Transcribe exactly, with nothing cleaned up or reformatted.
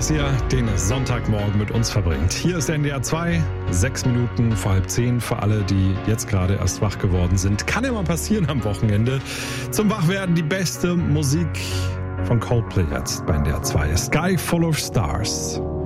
dass ihr den Sonntagmorgen mit uns verbringt. Hier ist N D R zwei, sechs Minuten vor halb zehn für alle, die jetzt gerade erst wach geworden sind. Kann immer passieren am Wochenende. Zum Wachwerden die beste Musik von Coldplay jetzt bei N D R zwei. Sky Full of Stars.